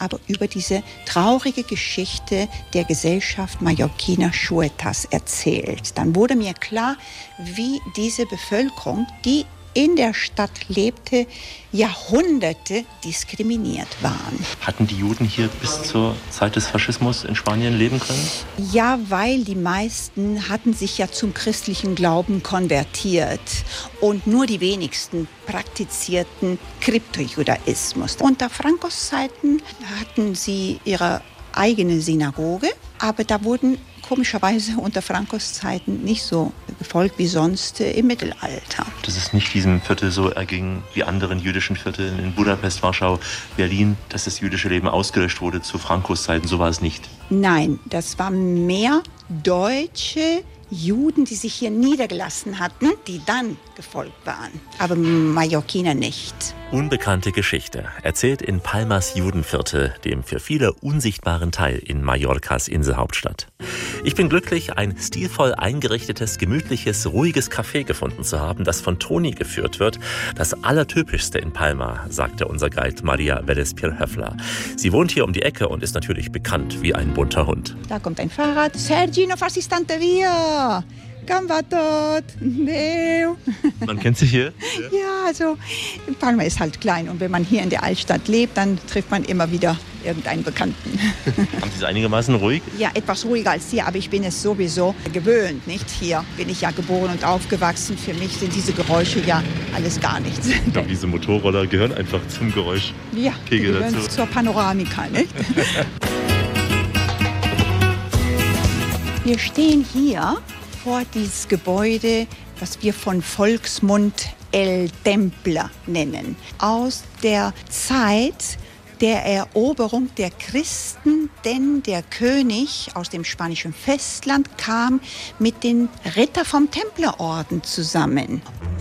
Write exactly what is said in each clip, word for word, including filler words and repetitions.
aber über diese traurige Geschichte der Gesellschaft Mallorquiner Chuetas erzählt. Dann wurde mir klar, wie diese Bevölkerung, die in der Stadt lebte, Jahrhunderte diskriminiert waren. Hatten die Juden hier bis zur Zeit des Faschismus in Spanien leben können? Ja, weil die meisten hatten sich ja zum christlichen Glauben konvertiert und nur die wenigsten praktizierten Kryptojudaismus. Unter Francos Zeiten hatten sie ihre eigene Synagoge, aber da wurden komischerweise unter Francos Zeiten nicht so gefolgt wie sonst im Mittelalter. Dass es nicht diesem Viertel so erging wie anderen jüdischen Vierteln in Budapest, Warschau, Berlin, dass das jüdische Leben ausgelöscht wurde zu Francos Zeiten, so war es nicht. Nein, das war mehr deutsche Juden, die sich hier niedergelassen hatten, die dann gefolgt waren, aber Mallorquiner nicht. Unbekannte Geschichte, erzählt in Palmas Judenviertel, dem für viele unsichtbaren Teil in Mallorcas Inselhauptstadt. Ich bin glücklich, ein stilvoll eingerichtetes, gemütliches, ruhiges Café gefunden zu haben, das von Toni geführt wird. Das Allertypischste in Palma, sagte unser Guide Maria Vélez-Pierre-Höffler. Sie wohnt hier um die Ecke und ist natürlich bekannt wie ein bunter Hund. Da kommt ein Fahrrad. Sergi, no fas istante via. Gambatot. Neu. Man kennt sich hier? Ja, also Palma ist halt klein und wenn man hier in der Altstadt lebt, dann trifft man immer wieder irgendeinen Bekannten. Haben Sie es einigermaßen ruhig? Ja, etwas ruhiger als hier, aber ich bin es sowieso gewöhnt, nicht? Hier bin ich ja geboren und aufgewachsen. Für mich sind diese Geräusche ja alles gar nichts. Ich glaube, diese Motorroller gehören einfach zum Geräusch. Ja, die gehören dazu. Zur Panoramika, nicht? Wir stehen hier vor dieses Gebäude, was wir von Volksmund El Temple nennen. Aus der Zeit der Eroberung der Christen, denn der König aus dem spanischen Festland kam mit den Ritter vom Templerorden zusammen.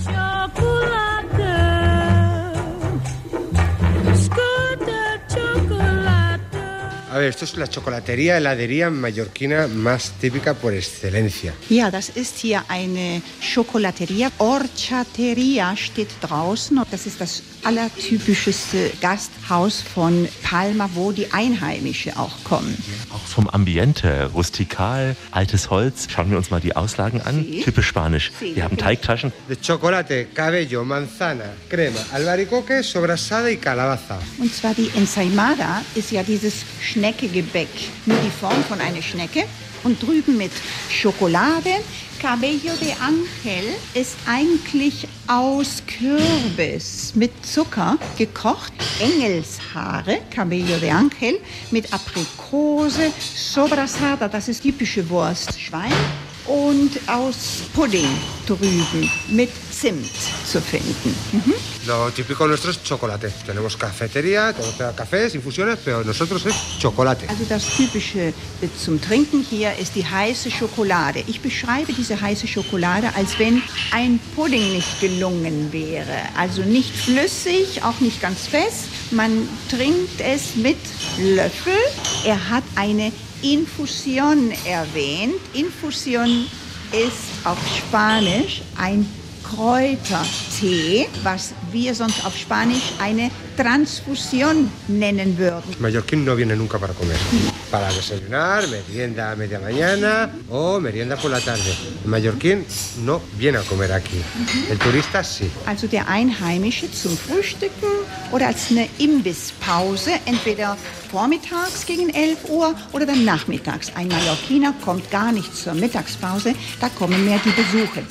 A ver, esto es la chocolatería, heladería mallorquina más típica por excelencia. Ja, das ist hier eine Schokolateria. Horchateria steht draußen. Das ist das allertypischste Gasthaus von Palma, wo die Einheimischen auch kommen. Auch vom Ambiente, rustikal, altes Holz. Schauen wir uns mal die Auslagen an. Sí. Typisch spanisch. Sí. Wir haben Teigtaschen. De chocolate, cabello, manzana, crema, albaricoque, sobrasada y calabaza. Und zwar die Ensaimada ist ja dieses Schneckegebäck. Nur die Form von einer Schnecke. Und drüben mit Schokolade. Cabello de Ángel ist eigentlich aus Kürbis mit Zucker gekocht. Engelshaare, Cabello de Ángel, mit Aprikose, Sobrasada, das ist typische Wurst, Schwein. Und aus Pudding drüben mit Zimt zu finden. Mhm. Lo típico nuestro es chocolate. Tenemos cafetería, tenemos cafés, infusiones, pero nosotros es chocolate. Also das Typische zum Trinken hier ist die heiße Schokolade. Ich beschreibe diese heiße Schokolade, als wenn ein Pudding nicht gelungen wäre. Also nicht flüssig, auch nicht ganz fest. Man trinkt es mit Löffel. Er hat eine Infusion erwähnt. Infusion ist auf Spanisch ein Kräutertee, was wir sonst auf Spanisch eine Transfusión nennen würden. Mallorquín no viene nunca para comer. Para desayunar, merienda a media mañana o merienda por la tarde. El mallorquín no viene a comer aquí. El turista sí. Also der Einheimische zum Frühstücken oder als eine Imbisspause, entweder vormittags gegen elf Uhr oder dann nachmittags. Ein Mallorquiner kommt gar nicht zur Mittagspause, da kommen mehr die Besucher.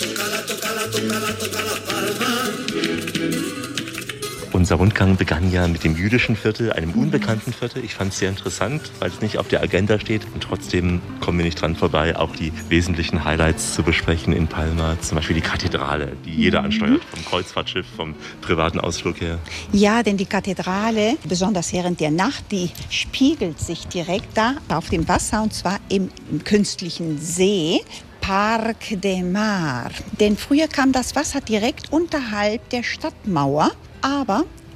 Unser Rundgang begann ja mit dem jüdischen Viertel, einem unbekannten Viertel. Ich fand es sehr interessant, weil es nicht auf der Agenda steht. Und trotzdem kommen wir nicht dran vorbei, auch die wesentlichen Highlights zu besprechen in Palma. Zum Beispiel die Kathedrale, die jeder ansteuert, vom Kreuzfahrtschiff, vom privaten Ausflug her. Ja, denn die Kathedrale, besonders während der Nacht, die spiegelt sich direkt da auf dem Wasser, und zwar im, im künstlichen See. Parc de Mar. Denn früher kam das Wasser direkt unterhalb der Stadtmauer, aber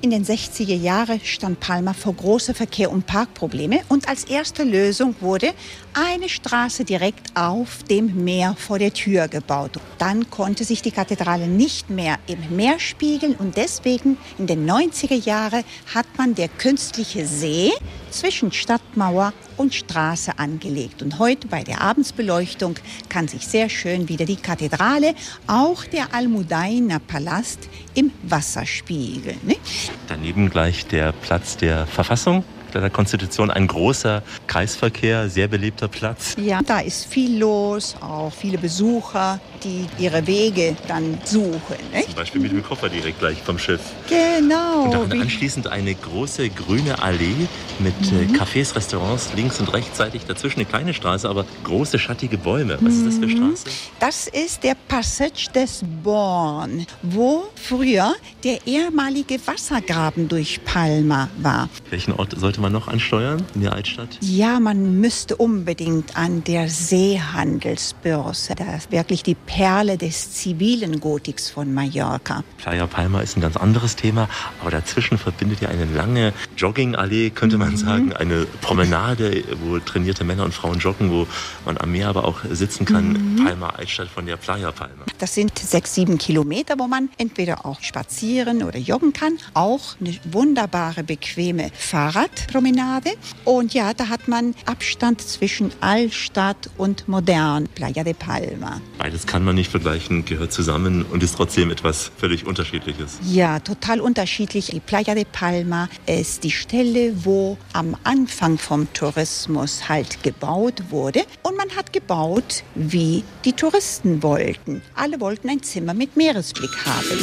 In den sechziger Jahren stand Palma vor große Verkehr- und Parkprobleme und als erste Lösung wurde eine Straße direkt auf dem Meer vor der Tür gebaut. Dann konnte sich die Kathedrale nicht mehr im Meer spiegeln und deswegen in den neunziger Jahren hat man der künstliche See zwischen Stadtmauer und Straße angelegt. Und heute bei der Abendsbeleuchtung kann sich sehr schön wieder die Kathedrale, auch der Almudaina-Palast im Wasser spiegeln. Ne? Daneben gleich der Platz der Verfassung, der Konstitution, ein großer Kreisverkehr, sehr belebter Platz. Ja, da ist viel los, auch viele Besucher, die ihre Wege dann suchen. Nicht? Zum Beispiel mit dem Koffer direkt gleich vom Schiff. Genau. Und dann anschließend eine große grüne Allee mit mhm. Cafés, Restaurants links und rechtsseitig. Dazwischen eine kleine Straße, aber große schattige Bäume. Was ist das für eine Straße? Das ist der Passage des Born, wo früher der ehemalige Wassergraben durch Palma war. Welchen Ort sollte man noch ansteuern in der Altstadt? Ja, man müsste unbedingt an der Seehandelsbörse. Das ist wirklich die Perle des zivilen Gotiks von Mallorca. Playa Palma ist ein ganz anderes Thema, aber dazwischen verbindet ja eine lange Joggingallee, könnte man mhm. sagen, eine Promenade, wo trainierte Männer und Frauen joggen, wo man am Meer aber auch sitzen kann. Mhm. Palma Altstadt von der Playa Palma. Das sind sechs, sieben Kilometer, wo man entweder auch spazieren oder joggen kann. Auch eine wunderbare, bequeme Fahrradpromenade. Und ja, da hat man Abstand zwischen Altstadt und modern, Playa de Palma. Beides kann man nicht vergleichen, gehört zusammen und ist trotzdem etwas völlig Unterschiedliches. Ja, total unterschiedlich. Die Playa de Palma ist die Stelle, wo am Anfang vom Tourismus halt gebaut wurde. Und man hat gebaut, wie die Touristen wollten. Alle wollten ein Zimmer mit Meeresblick haben.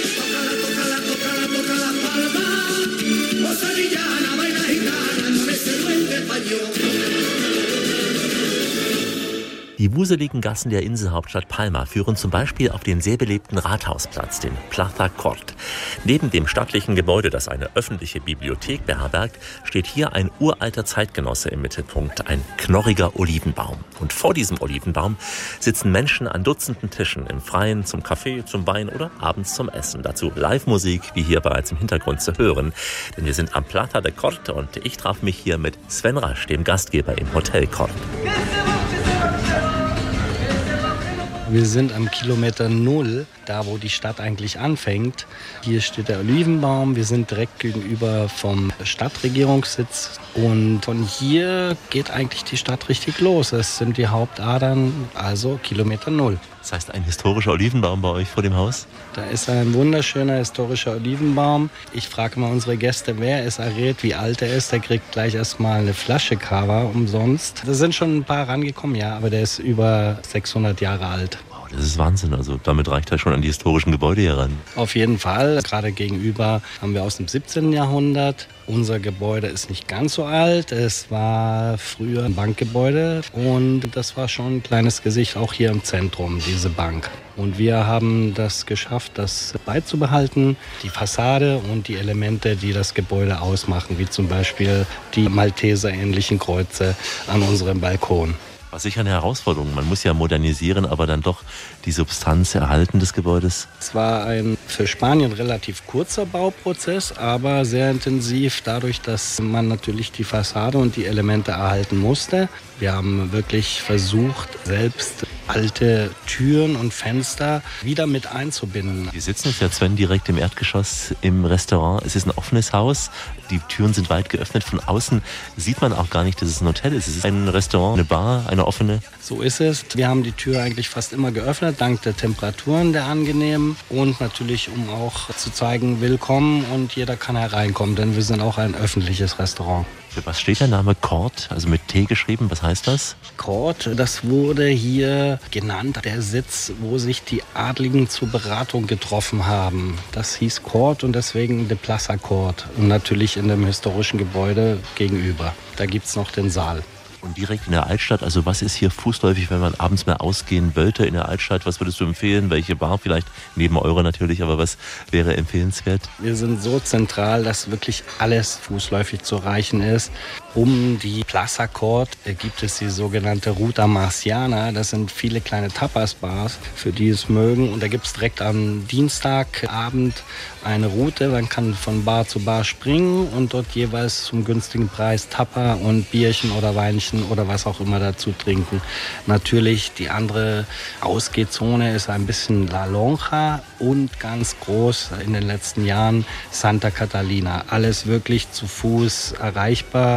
Die wuseligen Gassen der Inselhauptstadt Palma führen zum Beispiel auf den sehr belebten Rathausplatz, den Plaza Cort. Neben dem stattlichen Gebäude, das eine öffentliche Bibliothek beherbergt, steht hier ein uralter Zeitgenosse im Mittelpunkt, ein knorriger Olivenbaum. Und vor diesem Olivenbaum sitzen Menschen an Dutzenden Tischen im Freien zum Kaffee, zum Wein oder abends zum Essen. Dazu Live-Musik, wie hier bereits im Hintergrund zu hören. Denn wir sind am Plaza de Cort und ich traf mich hier mit Sven Rasch, dem Gastgeber im Hotel Cort. Wir sind am Kilometer Null, da wo die Stadt eigentlich anfängt. Hier steht der Olivenbaum. Wir sind direkt gegenüber vom Stadtregierungssitz. Und von hier geht eigentlich die Stadt richtig los. Es sind die Hauptadern, also Kilometer Null. Das heißt, ein historischer Olivenbaum bei euch vor dem Haus? Da ist ein wunderschöner historischer Olivenbaum. Ich frage mal unsere Gäste, wer es errät, wie alt er ist. Der kriegt gleich erstmal eine Flasche Cava umsonst. Da sind schon ein paar rangekommen, ja, aber der ist über sechshundert Jahre alt. Das ist Wahnsinn, also damit reicht er schon an die historischen Gebäude heran. Auf jeden Fall. Gerade gegenüber haben wir aus dem siebzehnten Jahrhundert. Unser Gebäude ist nicht ganz so alt. Es war früher ein Bankgebäude und das war schon ein kleines Gesicht, auch hier im Zentrum, diese Bank. Und wir haben das geschafft, das beizubehalten, die Fassade und die Elemente, die das Gebäude ausmachen, wie zum Beispiel die Malteser-ähnlichen Kreuze an unserem Balkon. War sicher eine Herausforderung. Man muss ja modernisieren, aber dann doch die Substanz erhalten des Gebäudes. Es war ein für Spanien relativ kurzer Bauprozess, aber sehr intensiv dadurch, dass man natürlich die Fassade und die Elemente erhalten musste. Wir haben wirklich versucht, selbst alte Türen und Fenster wieder mit einzubinden. Wir sitzen jetzt ja, Sven, direkt im Erdgeschoss im Restaurant. Es ist ein offenes Haus. Die Türen sind weit geöffnet. Von außen sieht man auch gar nicht, dass es ein Hotel ist. Es ist ein Restaurant, eine Bar, eine offene. So ist es. Wir haben die Tür eigentlich fast immer geöffnet, dank der Temperaturen, der angenehmen. Und natürlich, um auch zu zeigen, willkommen und jeder kann hereinkommen, denn wir sind auch ein öffentliches Restaurant. Für was steht der Name Cort, also mit T geschrieben? Was heißt das? Cort, das wurde hier genannt, der Sitz, wo sich die Adligen zur Beratung getroffen haben. Das hieß Cort und deswegen de Plaza Cort. Und natürlich in dem historischen Gebäude gegenüber. Da gibt es noch den Saal. Und direkt in der Altstadt, also was ist hier fußläufig, wenn man abends mal ausgehen wollte in der Altstadt? Was würdest du empfehlen? Welche Bar vielleicht? Neben eure natürlich, aber was wäre empfehlenswert? Wir sind so zentral, dass wirklich alles fußläufig zu erreichen ist. Um die Plaza Court gibt es die sogenannte Ruta Marciana. Das sind viele kleine Tapas-Bars, für die es mögen. Und da gibt es direkt am Dienstagabend eine Route. Man kann von Bar zu Bar springen und dort jeweils zum günstigen Preis Tapa und Bierchen oder Weinchen oder was auch immer dazu trinken. Natürlich die andere Ausgehzone ist ein bisschen La Lonja und ganz groß in den letzten Jahren Santa Catalina. Alles wirklich zu Fuß erreichbar.